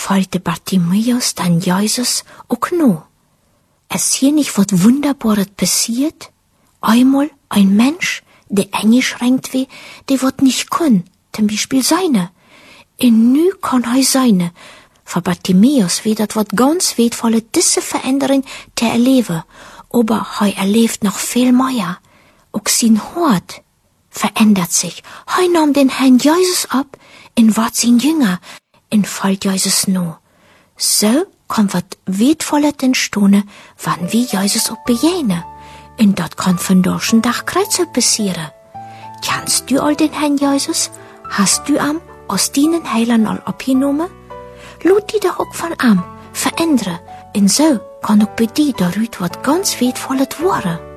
folgte Bartimäus dann Jesus auch noch. Es hier nicht was Wunderbares passiert? Einmal ein Mensch, der eingeschränkt war, der wird nicht können, zum Beispiel seine. Und nu kann er seine. Für Bartimäus wird das was ganz wertvolle, diese Veränderung zu erleben. Aber er erlebt noch viel mehr. Auch sein Hort verändert sich. Er nahm den Herrn Jesus ab und wird sein Jünger und folgt Jesus nur. So kann was wertvolles entstehen, wenn wir Jesus auch begegnen. Und das kann von durch Tag Kreuze passieren. Kennst du all den Herrn Jesus? Hast du am aus deinen Heilern all abgenommen? Lud die doch auch von am, verändere. Und so kann auch bei dir darüber was ganz wertvolles werden.